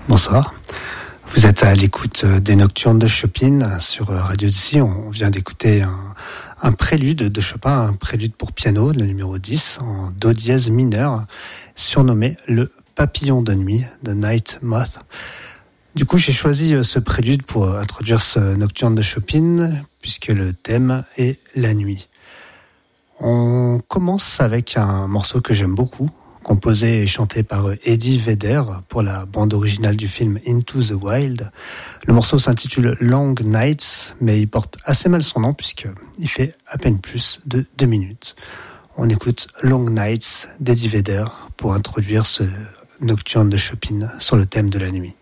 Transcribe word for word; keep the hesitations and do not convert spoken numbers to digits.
Bonsoir. Vous êtes à l'écoute des Nocturnes de Chopin sur Radio D'ici. On vient d'écouter un, un prélude de Chopin, un prélude pour piano, le numéro dix, en do dièse mineur, surnommé le Papillon de nuit, The Night Moth. Du coup, j'ai choisi ce prélude pour introduire ce Nocturne de Chopin, puisque le thème est la nuit. On commence avec un morceau que j'aime beaucoup, composé et chanté par Eddie Vedder pour la bande originale du film Into the Wild. Le morceau s'intitule Long Nights, mais il porte assez mal son nom puisqu'il fait à peine plus de deux minutes. On écoute Long Nights d'Eddie Vedder pour introduire ce nocturne de Chopin sur le thème de la nuit.